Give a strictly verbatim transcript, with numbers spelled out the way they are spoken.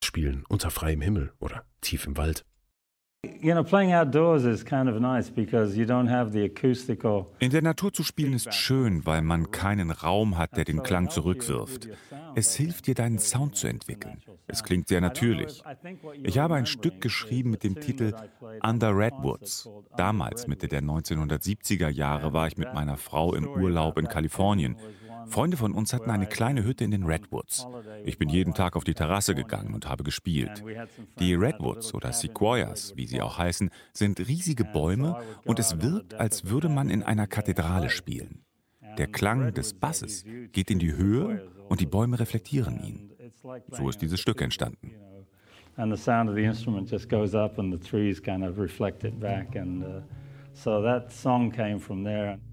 spielen, unter freiem Himmel oder tief im Wald. You know, playing outdoors is kind of nice because you don't have the acoustical. In der Natur zu spielen ist schön, weil man keinen Raum hat, der den Klang zurückwirft. Es hilft dir, deinen Sound zu entwickeln. Es klingt sehr natürlich. Ich habe ein Stück geschrieben mit dem Titel Under Redwoods. Damals, Mitte der neunzehnhundertsiebziger Jahre, war ich mit meiner Frau im Urlaub in Kalifornien. Freunde von uns hatten eine kleine Hütte in den Redwoods. Ich bin jeden Tag auf die Terrasse gegangen und habe gespielt. Die Redwoods oder Sequoias, wie sie auch heißen, sind riesige Bäume und es wirkt, als würde man in einer Kathedrale spielen. Der Klang des Basses geht in die Höhe und die Bäume reflektieren ihn. So ist dieses Stück entstanden. And the sound of the instrument just goes up and the trees kind of reflect it back, and uh, so that song came from there.